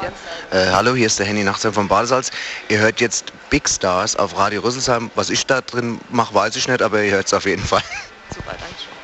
Hallo, hier ist der Henny Nachtsheim von Badesalz. Ihr hört jetzt Big Stars auf Radio Rüsselsheim. Was ich da drin mache, weiß ich nicht, aber ihr hört es auf jeden Fall. Super, danke schön.